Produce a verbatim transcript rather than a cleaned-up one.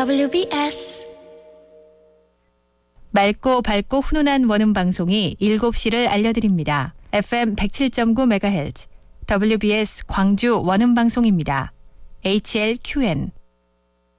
더블유비에스 맑고 밝고 훈훈한 원음 방송이 일곱 시를 알려드립니다. 에프엠 백칠 점 구 메가헤르츠 더블유비에스 광주 원음 방송입니다. 에이치엘큐엔